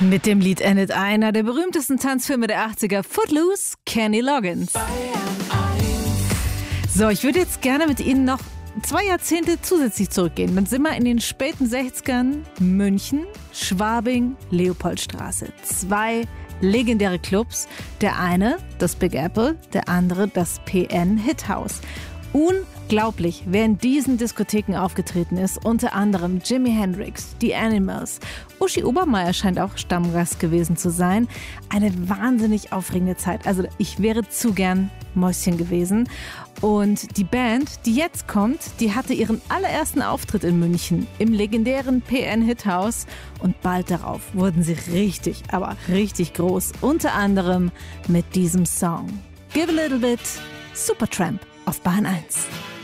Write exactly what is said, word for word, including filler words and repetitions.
Mit dem Lied endet einer der berühmtesten Tanzfilme der achtziger, Footloose, Kenny Loggins. So, ich würde jetzt gerne mit Ihnen noch zwei Jahrzehnte zusätzlich zurückgehen. Dann sind wir in den späten sechzigern, München, Schwabing, Leopoldstraße. Zwei legendäre Clubs. Der eine, das Big Apple, der andere, das P N Hit House. Unglaublich, wer in diesen Diskotheken aufgetreten ist. Unter anderem Jimi Hendrix, The Animals. Uschi Obermeier scheint auch Stammgast gewesen zu sein. Eine wahnsinnig aufregende Zeit. Also ich wäre zu gern Mäuschen gewesen. Und die Band, die jetzt kommt, die hatte ihren allerersten Auftritt in München im legendären P N Hit House. Und bald darauf wurden sie richtig, aber richtig groß. Unter anderem mit diesem Song. Give a Little Bit, Supertramp auf Bahn eins.